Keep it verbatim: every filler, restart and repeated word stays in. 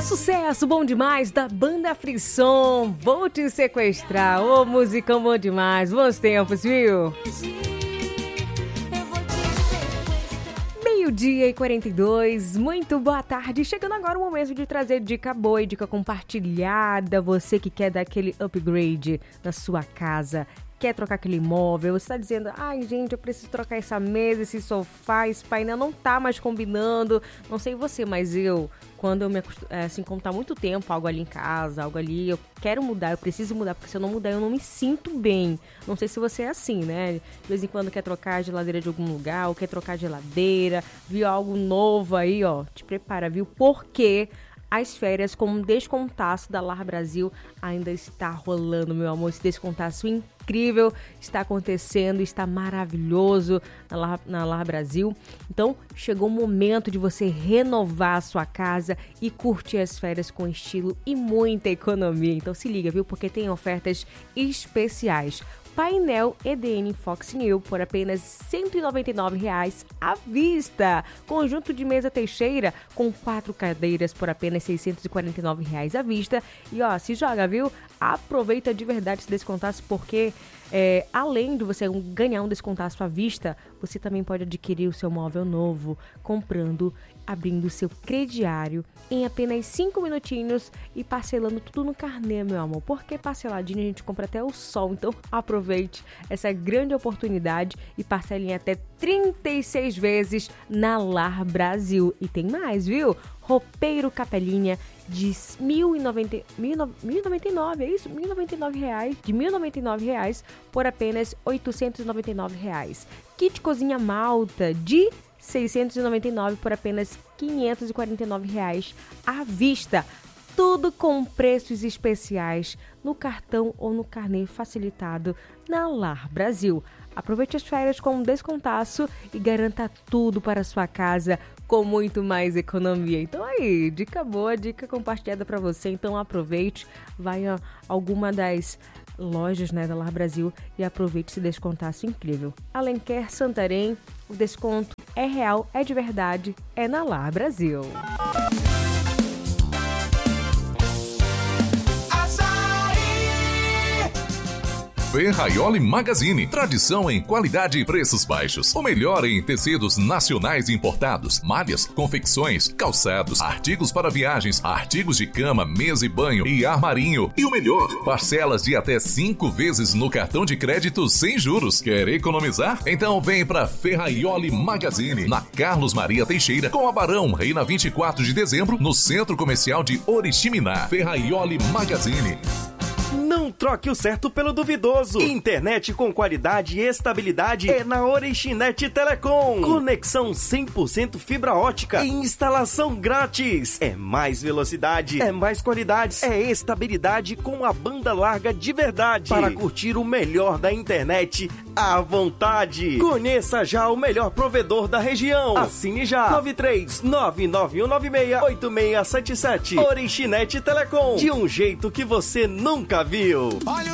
Sucesso bom demais da banda Frisson, Vou Te Sequestrar. Ô, musicão bom demais, bons tempos, viu? Meio-dia e quarenta e dois, muito boa tarde. Chegando agora o momento de trazer dica boa e dica compartilhada. Você que quer dar aquele upgrade na sua casa, quer trocar aquele imóvel, você está dizendo, ai gente, eu preciso trocar essa mesa, esse sofá, esse painel não tá mais combinando. Não sei você, mas eu, quando eu me acostumo, assim, como tá muito tempo, algo ali em casa, algo ali, eu quero mudar, eu preciso mudar, porque se eu não mudar, eu não me sinto bem. Não sei se você é assim, né? De vez em quando quer trocar a geladeira de algum lugar, ou quer trocar a geladeira, viu algo novo aí, ó, te prepara, viu? Porque as férias com um descontaço da Lar Brasil ainda está rolando, meu amor. Esse descontaço incrível está acontecendo, está maravilhoso na Lar, na Lar Brasil. Então, chegou o momento de você renovar a sua casa e curtir as férias com estilo e muita economia. Então, se liga, viu? Porque tem ofertas especiais. Painel E D N Fox New por apenas cento e noventa e nove reais à vista. Conjunto de mesa Teixeira com quatro cadeiras por apenas seiscentos e quarenta e nove reais à vista. E ó, se joga, viu? Aproveita de verdade esse descontaço, porque é, além de você ganhar um descontaço à vista, você também pode adquirir o seu móvel novo comprando, abrindo o seu crediário em apenas cinco minutinhos e parcelando tudo no carnê, meu amor. Porque parceladinho a gente compra até o sol. Então aproveite essa grande oportunidade e parcele em até trinta e seis vezes na Lar Brasil. E tem mais, viu? Roupeiro Capelinha de mil e noventa e nove, é isso? mil e noventa e nove reais, de mil e noventa e nove reais por apenas oitocentos e noventa e nove reais. Kit Cozinha Malta de seiscentos e noventa e nove por apenas quinhentos e quarenta e nove reais à vista. Tudo com preços especiais no cartão ou no carnê facilitado na Lar Brasil. Aproveite as férias com um descontaço e garanta tudo para a sua casa com muito mais economia. Então aí, dica boa, dica compartilhada para você. Então aproveite, vai a alguma das lojas, né, da Lar Brasil e aproveite esse descontaço incrível. Alenquer, Santarém, o desconto é real, é de verdade, é na Lar Brasil. Ferraioli Magazine, tradição em qualidade e preços baixos. O melhor em tecidos nacionais e importados, malhas, confecções, calçados, artigos para viagens, artigos de cama, mesa e banho e armarinho. E o melhor, parcelas de até cinco vezes no cartão de crédito sem juros. Quer economizar? Então vem para Ferraioli Magazine, na Carlos Maria Teixeira, com a Barão, Reina vinte e quatro de dezembro, no Centro Comercial de Oriximiná. Ferraioli Magazine. Não troque o certo pelo duvidoso. Internet com qualidade e estabilidade é na Orixinet Telecom. Conexão cem por cento fibra ótica e instalação grátis. É mais velocidade, é mais qualidade, é estabilidade com a banda larga de verdade. Para curtir o melhor da internet à vontade. Conheça já o melhor provedor da região. Assine já. nove três nove nove um nove seis oito seis sete sete. Orixinet Telecom. De um jeito que você nunca viu.